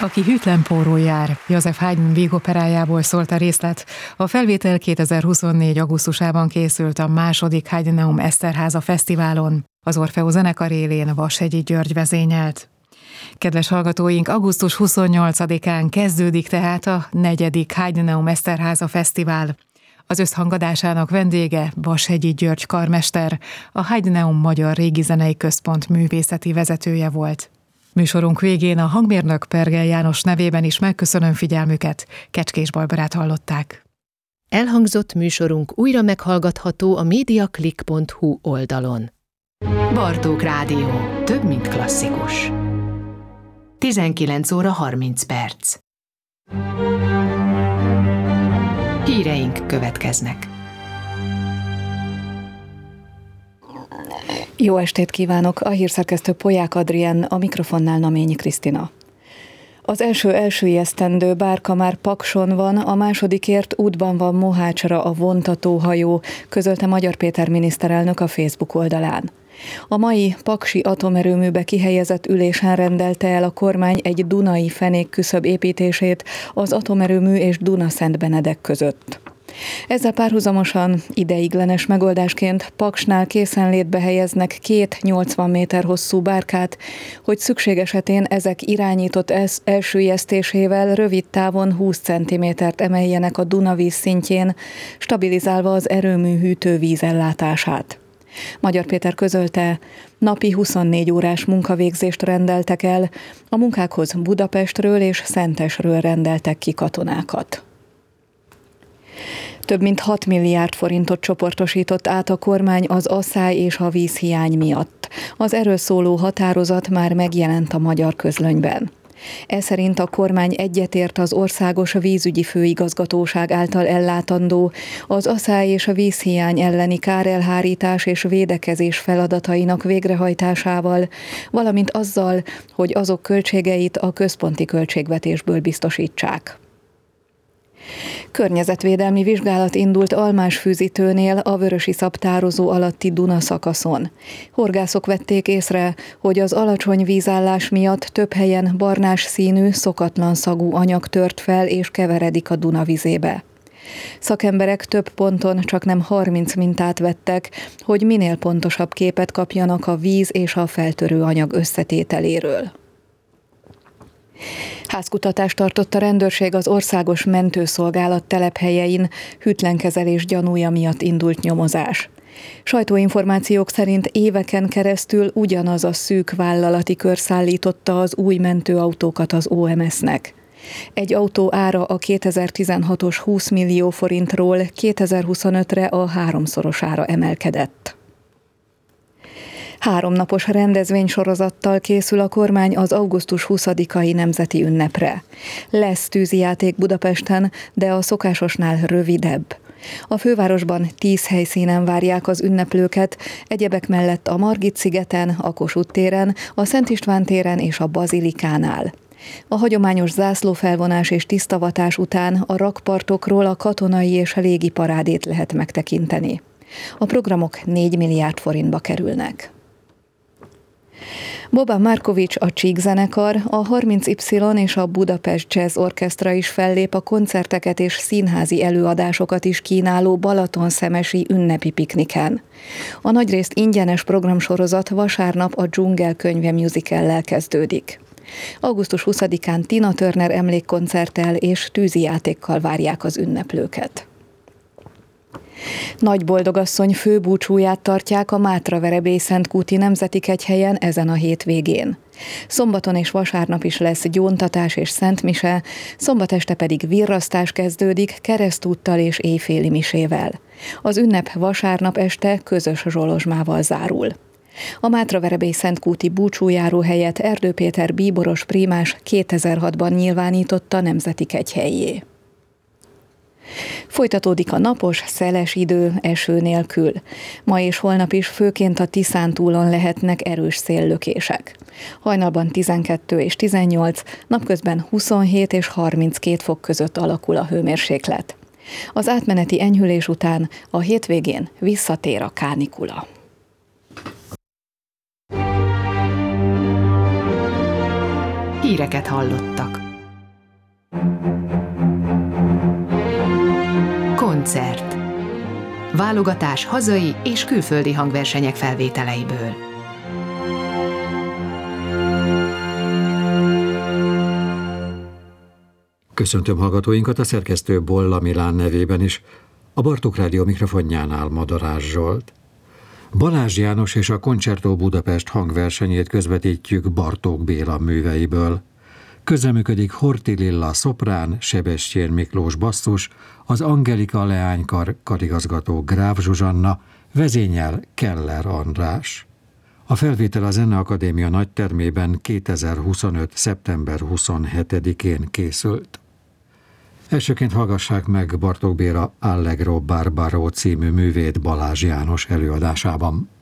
Aki hűtlen pórul jár, Joseph Haydn vígoperájából szólt a részlet. A felvétel 2024. augusztusában készült a második Haydneum Eszterháza Fesztiválon. Az Orfeó zenekar élén Vashegyi György vezényelt. Kedves hallgatóink, augusztus 28-án kezdődik tehát a 4. Haydneum Eszterháza Fesztivál. Az összhangadásának vendége Vashegyi György karmester, a Haydneum Magyar Régizenei Központ művészeti vezetője volt. Műsorunk végén a hangmérnök Pergel János nevében is megköszönöm figyelmüket. Kecskés Barbarát hallották. Elhangzott műsorunk újra meghallgatható a mediaclick.hu oldalon. Bartók Rádió. Több, mint klasszikus. 19 óra 30 perc. Híreink következnek. Jó estét kívánok! A hírszerkesztő Polyák Adrien, a mikrofonnál Naményi Krisztina. Az első ijesztendő bárka már Pakson van, a másodikért útban van Mohácsra a vontatóhajó, közölte Magyar Péter miniszterelnök a Facebook oldalán. A mai paksi atomerőműbe kihelyezett ülésen rendelte el a kormány egy dunai fenékküszöb építését az atomerőmű és Dunaszentbenedek között. Ezzel párhuzamosan ideiglenes megoldásként Paksnál készenlétbe helyeznek 2 80 méter hosszú bárkát, hogy szükség esetén ezek irányított elsüllyesztésével rövid távon 20 cm-t emeljenek a Duna víz szintjén, stabilizálva az erőmű hűtővíz ellátását. Magyar Péter közölte, napi 24 órás munkavégzést rendeltek el, a munkákhoz Budapestről és Szentesről rendeltek ki katonákat. Több mint 6 milliárd forintot csoportosított át a kormány az asszály és a vízhiány miatt. Az erről szóló határozat már megjelent a Magyar Közlönyben. Ez szerint a kormány egyetért az Országos Vízügyi Főigazgatóság által ellátandó, az asszály és a vízhiány elleni kárelhárítás és védekezés feladatainak végrehajtásával, valamint azzal, hogy azok költségeit a központi költségvetésből biztosítsák. Környezetvédelmi vizsgálat indult Almásfűzitőnél a Vörösiszap tározó alatti Duna szakaszon. Horgászok vették észre, hogy az alacsony vízállás miatt több helyen barnás színű, szokatlan szagú anyag tört fel és keveredik a Duna vizébe. Szakemberek több ponton csaknem 30 mintát vettek, hogy minél pontosabb képet kapjanak a víz és a feltörő anyag összetételéről. Házkutatást tartott a rendőrség az Országos Mentőszolgálat telephelyein, hűtlenkezelés gyanúja miatt indult nyomozás. Sajtóinformációk szerint éveken keresztül ugyanaz a szűk vállalati kör szállította az új mentőautókat az OMS-nek. Egy autó ára a 2016-os 20 millió forintról 2025-re a 3-szorosára emelkedett. 3 napos rendezvénysorozattal készül a kormány az augusztus 20-ai nemzeti ünnepre. Lesz tűzijáték Budapesten, de a szokásosnál rövidebb. A fővárosban 10 helyszínen várják az ünneplőket, egyebek mellett a Margit-szigeten, a Kossuth téren, a Szent István téren és a Bazilikánál. A hagyományos zászlófelvonás és tisztavatás után a rakpartokról a katonai és a légi parádét lehet megtekinteni. A programok 4 milliárd forintba kerülnek. Boban Markovics, a Csík zenekar, a 30Y és a Budapest Jazz Orchestra is fellép a koncerteket és színházi előadásokat is kínáló balatonszemesi ünnepi pikniken. A nagyrészt ingyenes programsorozat vasárnap a Dzsungel könyve musicallel kezdődik. Augusztus 20-án Tina Turner emlékkoncerttel és tűzijátékkal várják az ünneplőket. Nagyboldogasszony főbúcsúját tartják a Mátraverebély-Szentkúti Nemzeti Kegyhelyen ezen a hétvégén. Szombaton és vasárnap is lesz gyóntatás és szentmise, szombat este pedig virrasztás kezdődik keresztúttal és éjféli misével. Az ünnep vasárnap este közös zsolozsmával zárul. A Mátraverebély-Szentkúti búcsújáró helyet Erdő Péter bíboros prímás 2006-ban nyilvánította nemzeti kegyhellyé. Folytatódik a napos, szeles idő eső nélkül. Ma és holnap is főként a Tiszántúlon lehetnek erős széllökések. Hajnalban 12 és 18, napközben 27 és 32 fok között alakul a hőmérséklet. Az átmeneti enyhülés után a hétvégén visszatér a kánikula. Híreket hallottak. koncert. Válogatás hazai és külföldi hangversenyek felvételeiből. Köszöntöm hallgatóinkat a szerkesztő Bolla Milán nevében is. A Bartók Rádió mikrofonjánál Madarás Zsolt. Balázs János és a Concerto Budapest hangversenyét közvetítjük Bartók Béla műveiből. Közreműködik Horthy Lilla szoprán, Sebestyén Miklós basszus, az Angelika leánykar karigazgató Gráf Zsuzsanna, vezényel Keller András. A felvétel a Zeneakadémia nagytermében 2025. szeptember 27-én készült. Elsőként hallgassák meg Bartók Béla Allegro Barbaro című művét Balázs János előadásában.